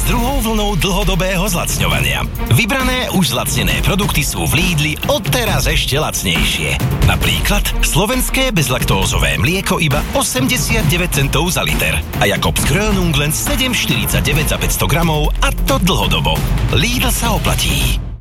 s druhou vlnou dlhodobého zlacňovania. Vybrané už zlacnené produkty sú v Lidli odteraz ešte lacnejšie. Napríklad slovenské bezlaktózové mlieko iba 89 centov za liter a Jakobs Krönung len 7,49 za 500 gramov, a to dlhodobo. Lidl sa oplatí.